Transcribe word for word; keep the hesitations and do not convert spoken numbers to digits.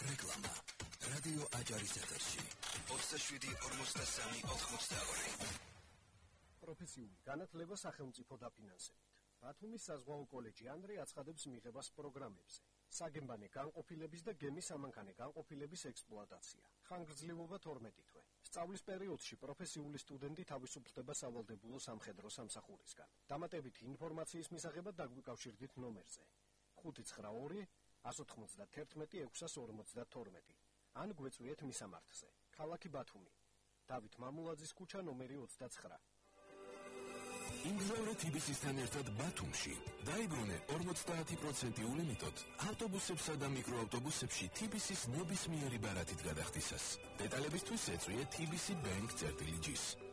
რეკლამა რადიო აჭარის ეთერში ოცდაშვიდი ორმოცდასამი ოთხმოცდაორი. პროფესიული განათლება სახელმწიფო დაფინანსებით. ბათუმის საზღვაო კოლეჯი ანდრე აცხადებს მიღებას პროგრამებზე. საგემბანე განყოფილების და გემის ამანქანე განყოფილების ექსპლუატაცია. ხანგრძლივობა თორმეტი თვე. სწავლის პერიოდში პროფესიული სტუდენტი თავისუფლდება სავალდებულო სამხედრო სამსახურისგან. დამატებითი ინფორმაციის მისაღებად დაგვიკავშირდით ნომერზე ხუთი ცხრა ორი ათს ოცდაათი ექვსს ორმოცდათორმეტი ან გვეწვიეთ მისამართზე. ქალაქი ბათუმი. დავით მამულაძის ქუჩა ნომერი ოცდაცხრა. იმგზავრე თბილისთან ერთად ბათუმში. დაიბრუნე ორმოცდაათი პროცენტი ულიმიტოდ ავტობუსებსა და მიკროავტობუსებში თბილისის ნებისმიერი ბარათით გადახდისას. დეტალებისთვის ეწვიე თბილისი ბენკ წერტილი ჯის.